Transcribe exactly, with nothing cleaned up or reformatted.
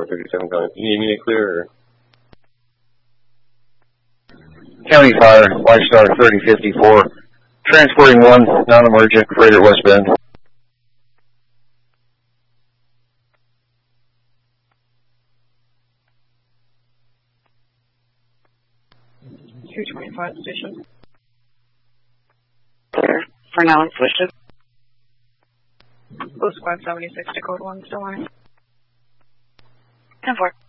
four thirty-seven calling. You need me to clear or? County Fire, Y Star thirty fifty-four, transporting one non-emergent, freighter West Bend. two twenty-five station. Clear for now, it's listed. Blue Squad seventy-six to code one, still on. ten four.